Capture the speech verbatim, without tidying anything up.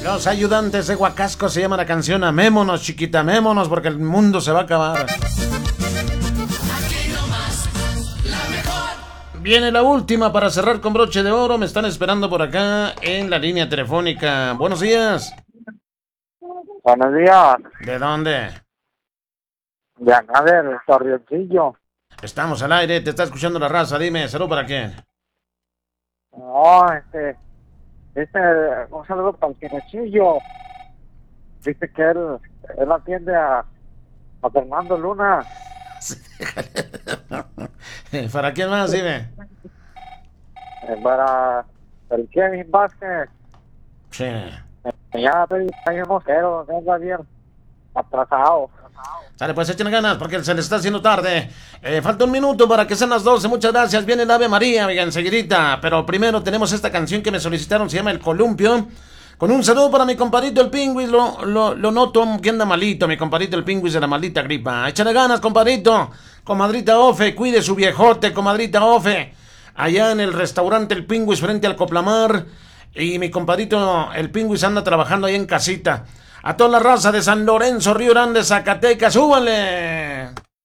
Los ayudantes de Huacasco se llama la canción Amémonos, chiquita, amémonos porque el mundo se va a acabar. Viene la última para cerrar con broche de oro. Me están esperando por acá en la línea telefónica. Buenos días. Buenos días. ¿De dónde? De acá del Torreoncillo. Estamos al aire, te está escuchando la raza. Dime, ¿salud para quién? No, este... Este... Un saludo para el Quinecillo. Dice que él... Él atiende a... A Fernando Luna. ¿Para quién más? Dime. Eh, para... El Kevin Vázquez. Sí. Ya estoy... Hay un mosquero. Anda bien... Atrasado. Sale, pues echen ganas porque se les está haciendo tarde. Eh, falta un minuto para que sean las doce. Muchas gracias. Viene el Ave María, oiga, enseguidita. Pero primero tenemos esta canción que me solicitaron. Se llama El Columpio. Con un saludo para mi compadrito el Pingüis. Lo, lo, lo noto que anda malito, mi compadrito el Pingüis de la maldita gripa. Échale ganas, compadrito. Comadrita Ofe, cuide su viejote, comadrita Ofe. Allá en el restaurante El Pingüis frente al Coplamar. Y mi compadrito el Pingüis anda trabajando ahí en casita. A toda la raza de San Lorenzo, Río Grande, Zacatecas, ¡súbanle!